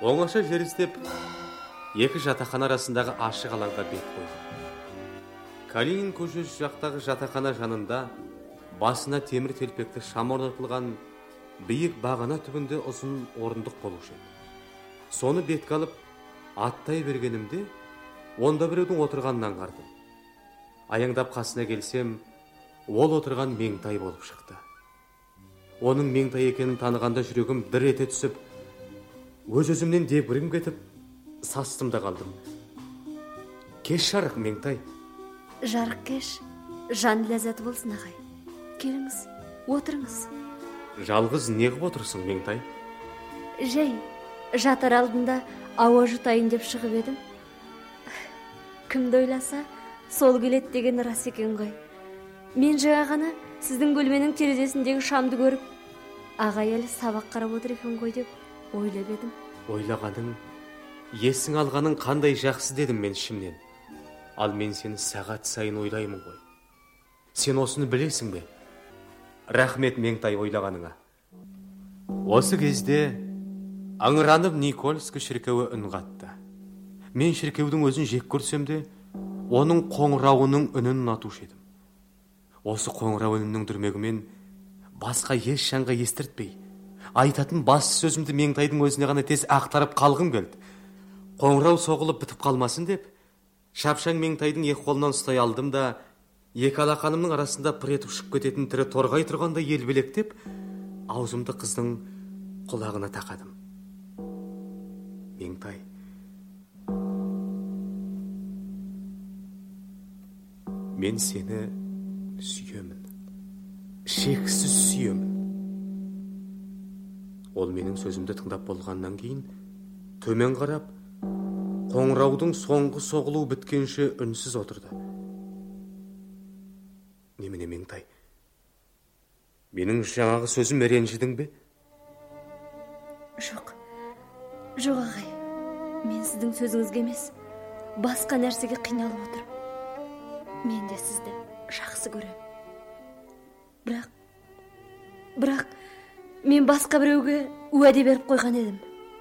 Оңаша жер іздеп, екі жатақхана арасындағы ашық алаңға бет қойды. Калинин көшесі жақтағы жатақхана жанында басына темір телпекті шам орнатылған биік бағана түбінде ұзын орындық болушы еді. Соны бетке алып, аттай бергенімде, онда біреудің отырғанын аңғардым. Аяңдап қасына келсем, ол отырған Меңтай болып шықты. Оның Меңтай екенін танығанда жүрегім дір ете түсіп, өз-өзімнен дегбірім кетіп, састым да қалдым. Кеш жарық, Меңтай. Жарық кеш, жан ләззаты болсын, ағай. Келіңіз, отырыңыз. Жалғыз неғып отырсың, Меңтай? Жай, жатар алдында ауа жұтайын деп шығып едім. Кімді ойласа, сол келет деген рас екен ғой. Мен жаңа ғана сіздің бөлменің терезесіндегі шамды көріп, ағай әлі сабақ қарап отыр екен ғой деп ойлап едім. Ойлағаның, есің алғаның қандай жақсы дедім мен ішімнен. Ал мен сені сағат сайын ойлаймын ғой. Сен осыны білесің бе? Рахмет, Меңтай, ойлағаныңа. Осы кезде аңыранып Никольскі шіркеуі үн қатты. Мен шіркеудің өзін жек көрсем де, оның қоңырауының үнін ұнатушы едім. Осы қоңырау үнінің дүрмегімен басқа еш жанға естіртпей, айтатын бас сөзімді Меңтайдың өзіне ғана тез ақтарып қалғым келді. Қоңырау соғылып бітіп қалмасын деп, шапшаң Меңтайдың екі қолынан ұстай алдым да, екі алақанымның арасында пыр етіп ұшып кететін тірі торғай тұрғанда елбелектеп, аузымды қыздың құлағына тақадым. Меңтай, мен сені сүйемін, шексіз сүйемін. Ол менің сөзімді тыңдап болғаннан кейін төмен қарап, қоңыраудың соңғы соғылу біткенше үнсіз отырды. Немене, Меңтай? Менің жаңағы сөзім ренжідің бе? Жоқ, ағай. Мен сіздің сөзіңізге емес, басқа нәрсеге қиналып отырмын. Мен де сізді жақсы көрем. Бірақ мен басқа біреуге уәде беріп қойған едім.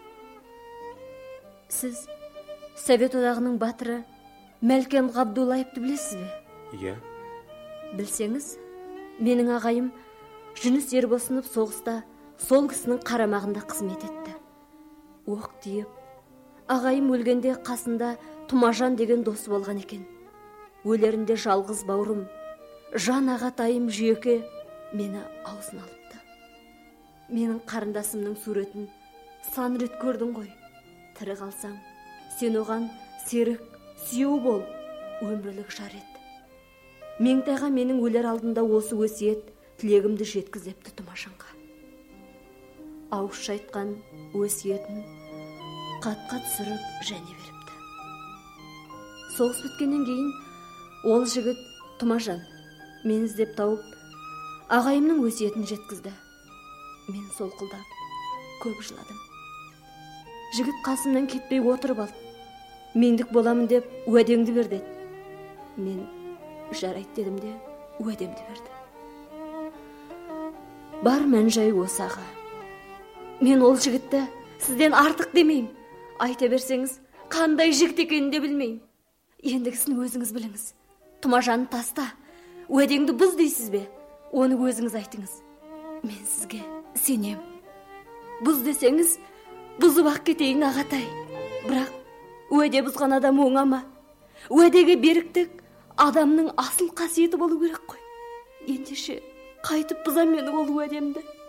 Сіз Совет одағының батыры Мәлкен Ғабдуллаевты білесіз бе? Иә. Білсеңіз, менің ағайым Жүніс Ербосынов соғыста сол кісінің қарамағында қызмет етті. Оқ тиіп, ағайым өлгенде қасында Тұмажан деген досы болған екен. Өлерінде жалғыз бауырым, жан ағатайым Жүйеке мені аузын алыпты. Менің қарындасымның суретін сан рет көрдің ғой. Тірі қалсаң, сен оған серік, сүйеу бол, өмірлік жар ет. Меңтайға менің өлер алдында осы өсиет тілегімді жеткізепті Тұмажанға. Ауызша айтқан өсиетін қатқа түсіріп және беріпті. Соғыс біткеннен кейін ол жігіт Тұмажан мен іздеп тауып, ағайымның өсиетін жеткізді. Мен солқылдап, көп жыладым. Жігіт қасымнан кетпей отырып алды. Мендік боламын деп уәдеңді бер деді. Мен жарайды дедім де уәдемді бердім. Бар мән-жай осы, аға. Мен ол жігітті сізден артық демеймін. Айта берсеңіз, қандай жігіт екенін де білмеймін. Ендігісін өзіңіз біліңіз. Тұмажанды таста, уәдеңді бұз дейсіз бе? Оны өзіңіз айтыңыз. Мен сізге сенем. Бұз десеңіз, бұзып ақ кетейін, ағатай. Бірақ уәде бұзған адам оңама. Уәдеге беріктік адамның асыл қасиеті болу керек қой. Ендеше қайтып бұзам мені ол уәдемді.